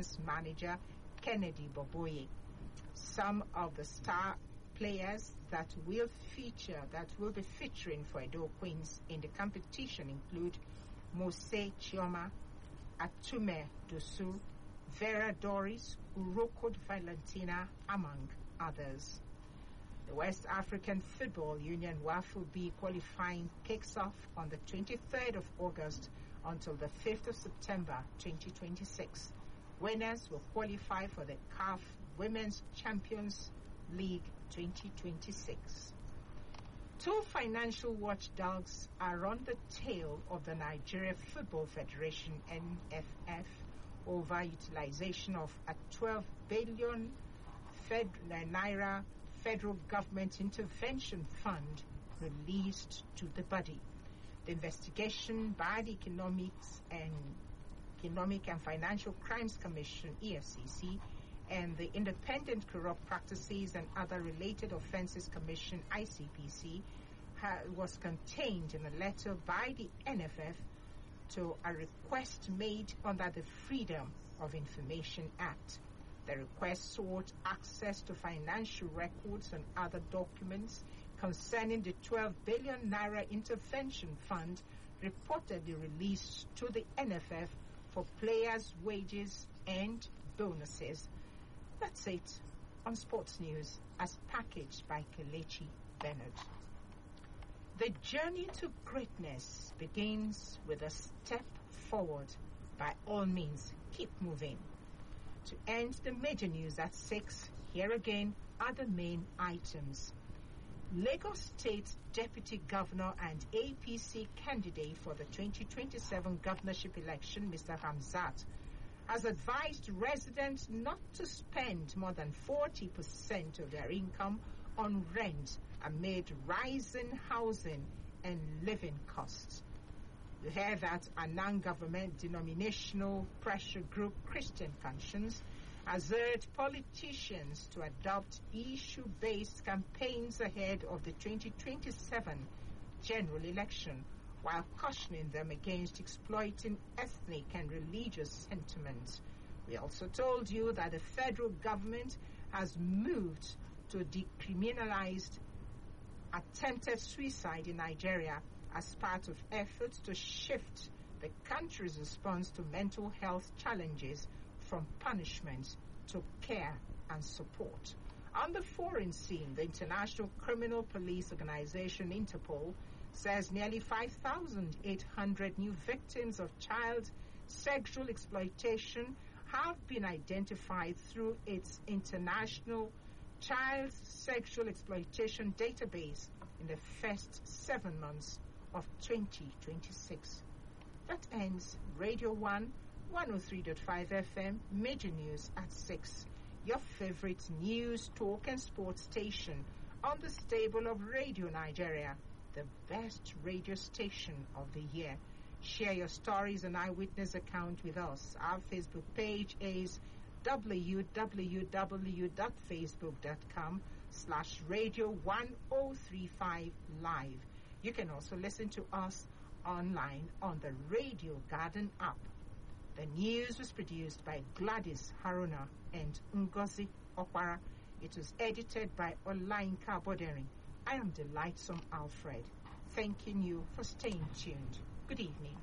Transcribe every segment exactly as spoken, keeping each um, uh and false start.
manager Kennedy Boboye. Some of the star players that will feature, that will be featuring for Edo Queens in the competition include Mose Chioma, Atume Dosu, Vera Doris, Uroko Valentina, among others. The West African Football Union WAFU B qualifying kicks off on the twenty-third of August until the fifth of September twenty twenty-six. Winners will qualify for the C A F Women's Champions League twenty twenty-six. Two financial watchdogs are on the tail of the Nigeria Football Federation N F F over utilization of a twelve billion Fed, naira federal government intervention fund released to the body. The investigation by the Economics and Economic and Financial Crimes Commission (E F C C) and the Independent Corrupt Practices and Other Related Offences Commission (I C P C) ha- was contained in a letter by the N F F to a request made under the Freedom of Information Act. The request sought access to financial records and other documents concerning the twelve billion naira intervention fund reportedly released to the N F F for players' wages and bonuses. That's it on Sports News as packaged by Kelechi Bernard. The journey to greatness begins with a step forward. By all means, keep moving. To end the major news at six, here again are the main items. Lagos State Deputy Governor and A P C candidate for the twenty twenty-seven governorship election, Mister Hamzat, has advised residents not to spend more than forty percent of their income on rent amid rising housing and living costs. You hear that a non-government denominational pressure group, Christian Conscience, has urged politicians to adopt issue-based campaigns ahead of the twenty twenty-seven general election, while cautioning them against exploiting ethnic and religious sentiments. We also told you that the federal government has moved to decriminalize attempted suicide in Nigeria as part of efforts to shift the country's response to mental health challenges from punishment to care and support. On the foreign scene, the International Criminal Police Organization, Interpol, says nearly five thousand eight hundred new victims of child sexual exploitation have been identified through its International Child Sexual Exploitation Database in the first seven months of twenty twenty-six. That ends Radio one, one oh three point five F M, Major News at six. Your favorite news, talk and sports station on the stable of Radio Nigeria, the best radio station of the year. Share your stories and eyewitness account with us. Our Facebook page is w w w dot facebook dot com slash radio one oh three five live. You can also listen to us online on the Radio Garden app. The news was produced by Gladys Haruna and Ngozi Okwara. It was edited by Olainka Bodering. I am Delightsome Alfred, thanking you for staying tuned. Good evening.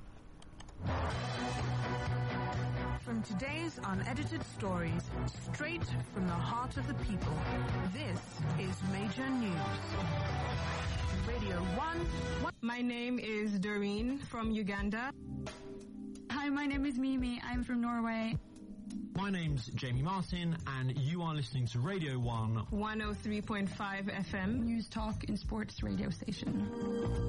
From today's unedited stories, straight from the heart of the people, this is Major News. Radio one. My name is Doreen from Uganda. Hi, my name is Mimi. I'm from Norway. My name's Jamie Martin, and you are listening to Radio one. one oh three point five F M. News Talk and Sports radio station.